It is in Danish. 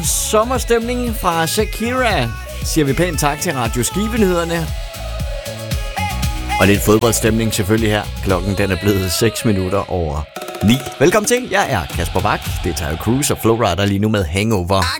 sommerstemning fra Shakira, siger vi pænt tak til Radio Skive-nyhederne. Og lidt fodboldstemning selvfølgelig her. Klokken den er blevet 6 minutter over 9. Velkommen til, jeg er Kasper Bak. Det tager Cruise og Flowrider lige nu med Hangover.